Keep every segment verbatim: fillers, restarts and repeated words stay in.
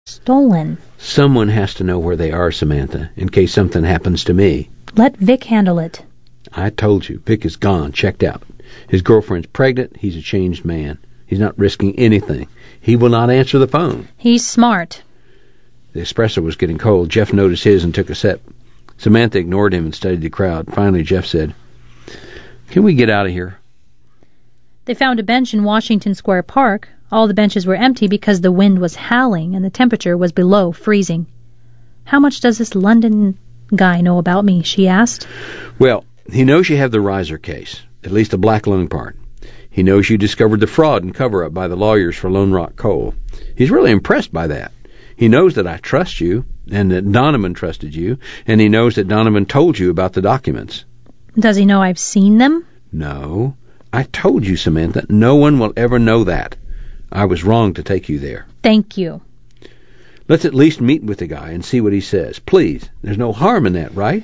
Stolen. Someone has to know where they are, Samantha, in case something happens to me. Let Vic handle it. I told you, Vic is gone, checked out. His girlfriend's pregnant. He's a changed man. He's not risking anything. He will not answer the phone. He's smart. The espresso was getting cold. Jeff noticed his and took a sip. Samantha ignored him and studied the crowd. Finally, Jeff said, "Can we get out of here?" They found a bench in Washington Square Park. All the benches were empty because the wind was howling and the temperature was below freezing. "How much does this London guy know about me?" she asked. "Well, he knows you have the Reiser case, at least the black lung part. He knows you discovered the fraud and cover-up by the lawyers for Lone Rock Coal. He's really impressed by that. He knows that I trust you, and that Donovan trusted you, and he knows that Donovan told you about the documents." "Does he know I've seen them?" "No. I told you, Samantha, no one will ever know that. I was wrong to take you there." "Thank you." "Let's at least meet with the guy and see what he says. Please. There's no harm in that, right?"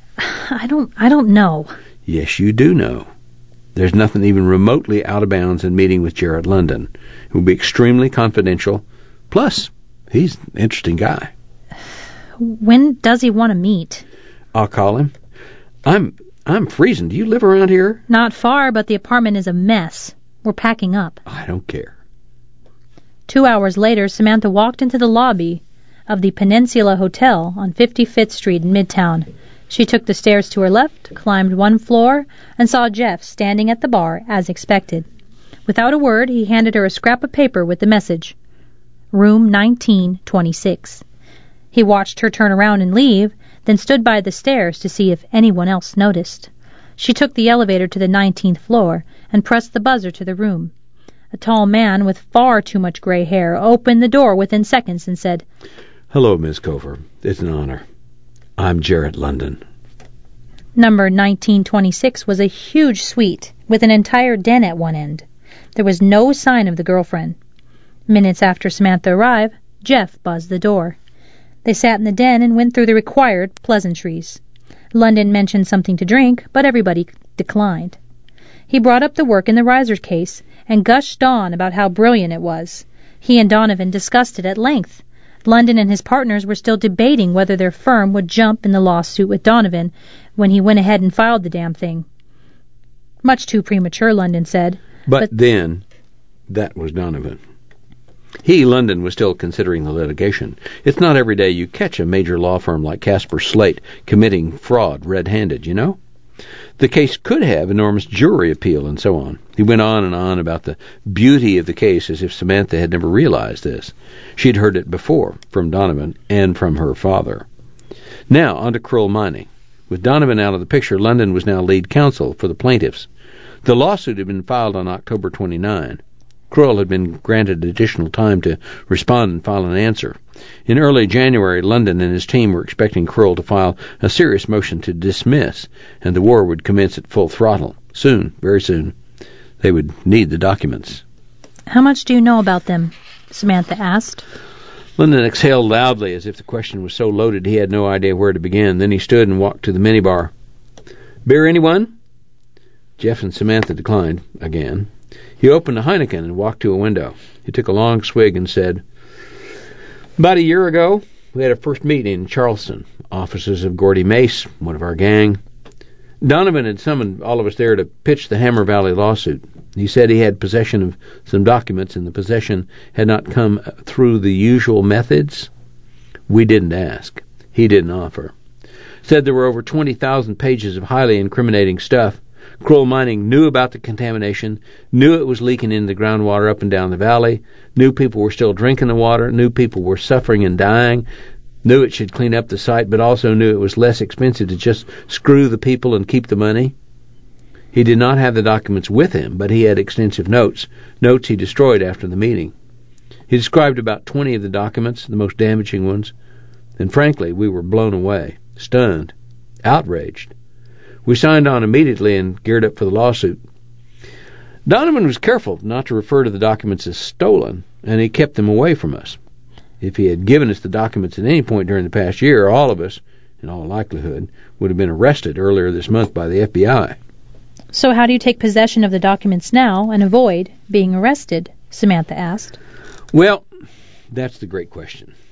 I don't, I don't know." "Yes, you do know. There's nothing even remotely out of bounds in meeting with Jared London. It will be extremely confidential. Plus, he's an interesting guy." "When does he want to meet?" "I'll call him. I'm I'm freezing. Do you live around here?" "Not far, but the apartment is a mess. We're packing up." "I don't care." Two hours later, Samantha walked into the lobby of the Peninsula Hotel on fifty-fifth Street in Midtown. She took the stairs to her left, climbed one floor, and saw Jeff standing at the bar as expected. Without a word, he handed her a scrap of paper with the message, "Room nineteen twenty-six." He watched her turn around and leave, then stood by the stairs to see if anyone else noticed. She took the elevator to the nineteenth floor and pressed the buzzer to the room. A tall man with far too much gray hair opened the door within seconds and said, "Hello, Miss Cover. It's an honor. I'm Jared London." Number nineteen twenty-six was a huge suite with an entire den at one end. There was no sign of the girlfriend. Minutes after Samantha arrived, Jeff buzzed the door. They sat in the den and went through the required pleasantries. London mentioned something to drink, but everybody declined. He brought up the work in the Reiser case and gushed on about how brilliant it was. He and Donovan discussed it at length. London and his partners were still debating whether their firm would jump in the lawsuit with Donovan when he went ahead and filed the damn thing. Much too premature, London said. But, but then, that was Donovan. He, London, was still considering the litigation. It's not every day you catch a major law firm like Casper Slate committing fraud red-handed, you know? The case could have enormous jury appeal and so on. He went on and on about the beauty of the case as if Samantha had never realized this. She'd heard it before from Donovan and from her father. Now, on to Krull Mining. With Donovan out of the picture, London was now lead counsel for the plaintiffs. The lawsuit had been filed on October twenty-ninth. Krull had been granted additional time to respond and file an answer. In early January, London and his team were expecting Krull to file a serious motion to dismiss, and the war would commence at full throttle. Soon, very soon, they would need the documents. "How much do you know about them?" Samantha asked. London exhaled loudly as if the question was so loaded he had no idea where to begin. Then he stood and walked to the minibar. "Beer, anyone?" Jeff and Samantha declined again. He opened a Heineken and walked to a window. He took a long swig and said, "About a year ago, we had our first meeting in Charleston. Officers of Gordy Mace, one of our gang. Donovan had summoned all of us there to pitch the Hammer Valley lawsuit. He said he had possession of some documents, and the possession had not come through the usual methods. We didn't ask. He didn't offer. Said there were over twenty thousand pages of highly incriminating stuff. Krull Mining knew about the contamination, knew it was leaking into the groundwater up and down the valley, knew people were still drinking the water, knew people were suffering and dying, knew it should clean up the site, but also knew it was less expensive to just screw the people and keep the money. He did not have the documents with him, but he had extensive notes, notes he destroyed after the meeting. He described about twenty of the documents, the most damaging ones, and frankly, we were blown away, stunned, outraged. We signed on immediately and geared up for the lawsuit. Donovan was careful not to refer to the documents as stolen, and he kept them away from us. If he had given us the documents at any point during the past year, all of us, in all likelihood, would have been arrested earlier this month by the F B I. "So how do you take possession of the documents now and avoid being arrested?" Samantha asked. Well, That's the great question.